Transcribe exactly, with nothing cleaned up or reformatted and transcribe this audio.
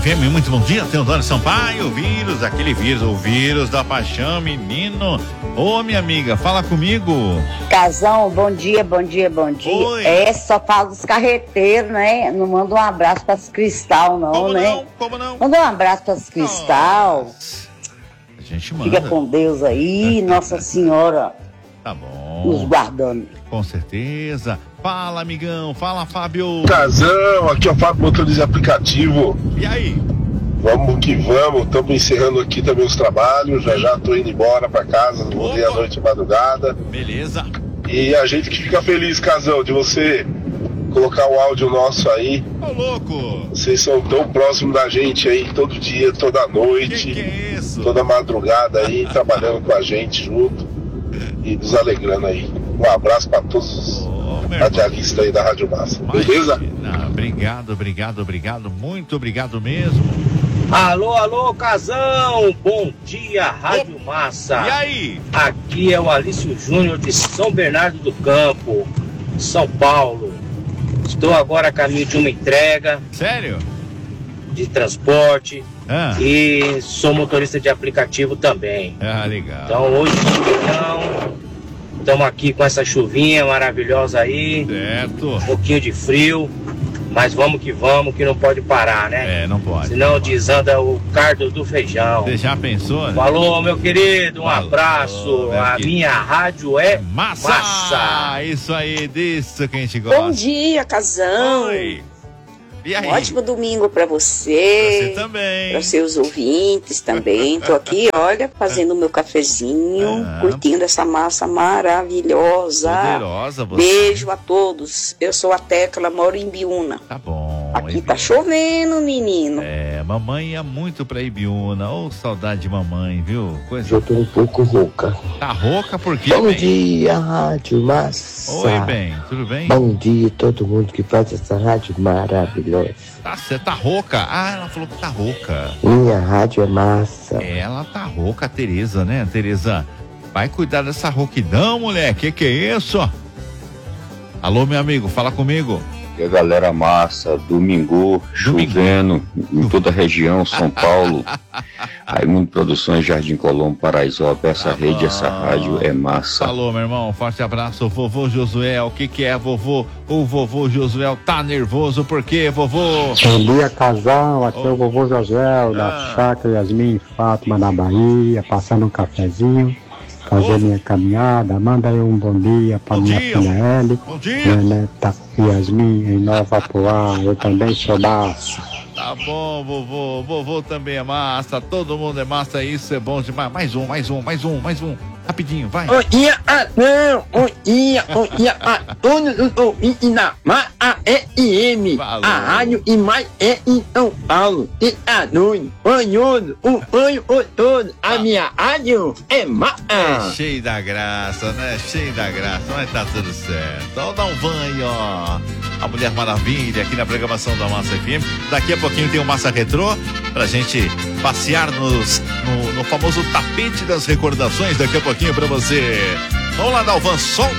F M, muito bom dia, Teodoro Sampaio, o vírus, aquele vírus, o vírus da paixão, menino. Ô, minha amiga, fala comigo. Casão, bom dia, bom dia, bom dia. Oi. É, só fala dos carreteiros, né? Não manda um abraço pras Cristal, não, Como né? não? Como não? Manda um abraço pras Cristal. Nossa. A gente manda. Fica com Deus aí, Nossa Senhora Tá bom. nos guardando. Com certeza. Fala, amigão. Fala, Fábio. Casão, aqui é o Fábio, motorista de aplicativo. E aí? Vamos que vamos, estamos encerrando aqui também os trabalhos. Já já tô indo embora pra casa, voltei à noite e madrugada. Beleza. E a gente que fica feliz, Casão, de você colocar o áudio nosso aí. Ô, louco. Vocês são tão próximos da gente aí, todo dia, toda noite, Que que é isso? toda madrugada aí, trabalhando com a gente junto e nos alegrando aí. Um abraço pra todos os Ô, meu irmão. radialistas aí da Rádio Massa. Beleza? Imagina. Obrigado, obrigado, obrigado. Muito obrigado mesmo. Alô, alô, Casão! Bom dia, Rádio Massa. E aí? Aqui é o Alício Júnior de São Bernardo do Campo, São Paulo. Estou agora a caminho de uma entrega Sério? de transporte Ah, e sou motorista de aplicativo também. ah legal. Então hoje então, estamos aqui com essa chuvinha maravilhosa aí, Certo. um pouquinho de frio, mas vamos que vamos, que não pode parar, né? É, não pode. Senão não pode. desanda o cardo do feijão. Você já pensou? Né? Falou, meu querido, um Falou, abraço. meu A querido. minha rádio é Massa! Massa. Isso aí, disso que a gente gosta. Bom dia, Casão. Oi. E aí? Um ótimo domingo para Você você, também. para seus ouvintes também. Tô aqui, olha, fazendo o meu cafezinho, Ah. curtindo essa massa maravilhosa. Poderosa você. Beijo a todos. Eu sou a Tecla, moro em Biúna. Tá bom. Aqui Ibiúna. tá chovendo, menino. É, mamãe ia muito pra Ibiúna. Ô, saudade de mamãe, viu? Coisa. Eu tô um pouco rouca. Tá rouca por quê, Bom bem? dia, Rádio Massa. Oi, bem. Tudo bem? Bom dia todo mundo que faz essa rádio maravilhosa. Tá, você tá rouca? Ah, ela falou que tá rouca. Minha rádio é massa. Ela tá rouca, a Tereza, né? Tereza, vai cuidar dessa rouquidão, mulher. Que que é isso? Alô, meu amigo, fala comigo. E a galera massa, domingo, chovendo em toda a região, São Paulo. Raimundo Produções, Jardim Colombo, Paraisópolis, essa Tá rede, bom. essa rádio é massa. Falou, meu irmão, forte abraço, vovô Josué. O que que é, vovô? O vovô Josué tá nervoso, por quê, vovô? Bom dia, casal. Aqui é o vovô José, Ah. da Chácara Yasmin Fátima, na Bahia, passando um cafezinho, fazer minha caminhada. Manda aí um bom dia para Bom minha dia. filha Ellie, Bom dia. minha neta Yasmin, em Nova Poá. Eu também sou massa. Tá bom, vovô. Vovô também é massa, todo mundo é massa, isso é bom demais. Mais um, mais um, mais um, mais um. Rapidinho, vai. Bom dia, ah, não, bom dia, bom dia a todos os ouvintes da Ma A E M, Falou. a rádio e mais é em São Paulo, e a noite, banhoso, o banho o todo, a minha rádio é Ma É cheio da graça, né? Cheio da graça, mas tá tudo certo. Ó, dá um van aí, ó. A Mulher Maravilha aqui na programação da Massa F M. Daqui a pouquinho tem o Massa Retrô pra gente passear nos, no, no famoso tapete das recordações. Daqui a pouquinho pra você. Vamos lá, Dalvan, solta.